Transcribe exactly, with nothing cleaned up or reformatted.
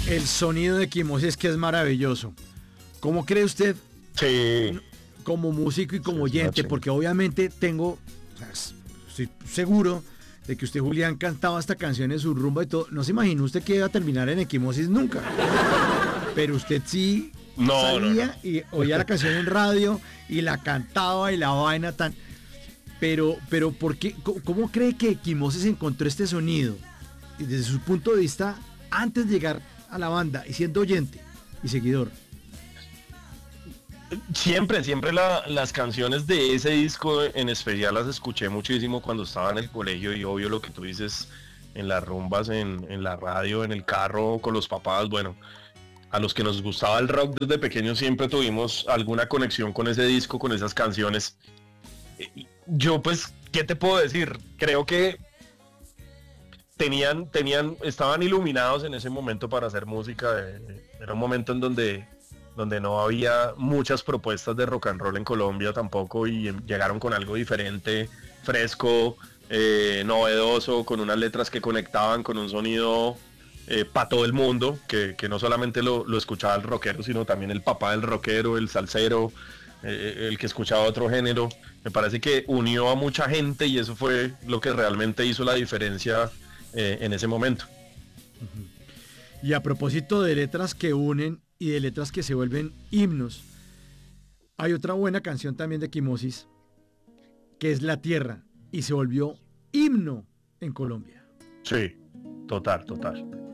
El sonido de Equimosis que es maravilloso. ¿Cómo cree usted, Sí. como músico y como Sí, oyente? sí. Porque obviamente tengo, o sea, estoy seguro de que usted, Julián, cantaba esta canción en su rumba y todo. No se imaginó usted que iba a terminar en Equimosis nunca. Pero usted sí No, salía no, no. y oía la canción en radio y la cantaba y la vaina tan... Pero, pero ¿por qué? ¿Cómo, cómo cree que Equimosis encontró este sonido? Y desde su punto de vista, antes de llegar a la banda y siendo oyente y seguidor. Siempre, siempre la- las canciones de ese disco en especial las escuché muchísimo cuando estaba en el colegio y obvio lo que tú dices en las rumbas, en, en la radio, en el carro, con los papás. Bueno, a los que nos gustaba el rock desde pequeños siempre tuvimos alguna conexión con ese disco, con esas canciones. Yo pues, ¿qué te puedo decir? Creo que tenían, tenían, estaban iluminados en ese momento para hacer música. eh, Era un momento en donde, donde no había muchas propuestas de rock and roll en Colombia tampoco y em- llegaron con algo diferente, fresco, eh, novedoso, con unas letras que conectaban con un sonido para todo el mundo, que, que no solamente lo, lo escuchaba el rockero, sino también el papá del rockero, el salsero, eh, el que escuchaba otro género. Me parece que unió a mucha gente y eso fue lo que realmente hizo la diferencia eh, en ese momento. Y a propósito de letras que unen y de letras que se vuelven himnos, hay otra buena canción también de Equimosis, que es La Tierra, y se volvió himno en Colombia. Sí, total, total.